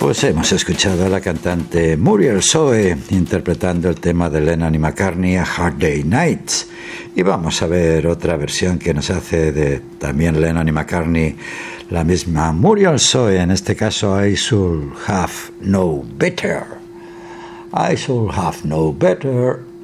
Pues hemos escuchado a la cantante Muriel Soe interpretando el tema de Lennon y McCartney, A Hard Day Nights. Y vamos a ver otra versión que nos hace de también Lennon y McCartney, la misma Muriel Soe, en este caso I Should Have Known Better. I should have known better.